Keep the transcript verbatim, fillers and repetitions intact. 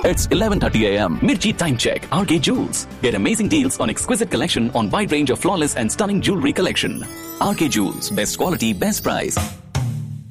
It's eleven thirty a m. Mirchi Time Check. R K Jewels. Get amazing deals on exquisite collection on wide range of flawless and stunning jewelry collection. R K Jewels. Best quality, best price.